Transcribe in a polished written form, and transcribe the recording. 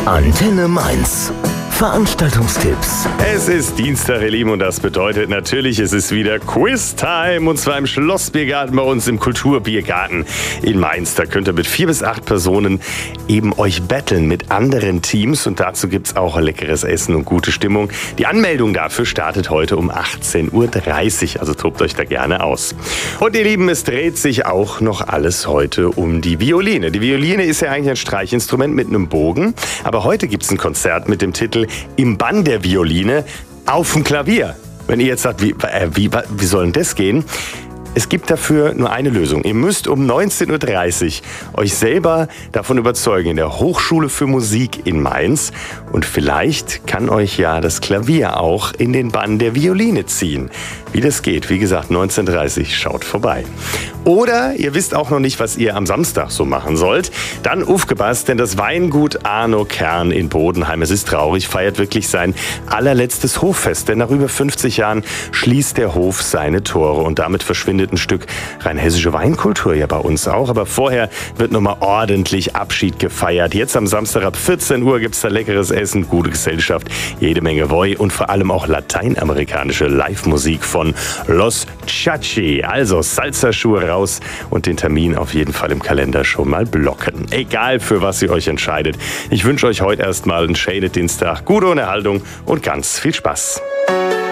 Antenne Mainz. Veranstaltungstipps. Es ist Dienstag, ihr Lieben, und das bedeutet natürlich, es ist wieder Quiz-Time, und zwar im Schlossbiergarten bei uns im Kulturbiergarten in Mainz. Da könnt ihr mit 4 bis 8 Personen eben euch battlen mit anderen Teams, und dazu gibt's auch leckeres Essen und gute Stimmung. Die Anmeldung dafür startet heute um 18:30 Uhr, also tobt euch da gerne aus. Und ihr Lieben, es dreht sich auch noch alles heute um die Violine. Die Violine ist ja eigentlich ein Streichinstrument mit einem Bogen, aber heute gibt's ein Konzert mit dem Titel Im Bann der Violine auf dem Klavier. Wenn ihr jetzt sagt, wie soll denn das gehen? Es gibt dafür nur eine Lösung. Ihr müsst um 19:30 Uhr euch selber davon überzeugen in der Hochschule für Musik in Mainz. Und vielleicht kann euch ja das Klavier auch in den Bann der Violine ziehen. Wie das geht, wie gesagt, 19:30 Uhr, schaut vorbei. Oder ihr wisst auch noch nicht, was ihr am Samstag so machen sollt. Dann aufgepasst, denn das Weingut Arno Kern in Bodenheim, es ist traurig, feiert wirklich sein allerletztes Hoffest. Denn nach über 50 Jahren schließt der Hof seine Tore, und damit verschwindet ein Stück rein hessische Weinkultur ja bei uns auch. Aber vorher wird nochmal ordentlich Abschied gefeiert. Jetzt am Samstag ab 14 Uhr gibt's da leckeres Essen, gute Gesellschaft, jede Menge Woi und vor allem auch lateinamerikanische Live-Musik von Los Chachi. Also Salsa-Schuhe raus und den Termin auf jeden Fall im Kalender schon mal blocken. Egal, für was ihr euch entscheidet. Ich wünsche euch heute erstmal einen schönen Dienstag, gute Unterhaltung und ganz viel Spaß.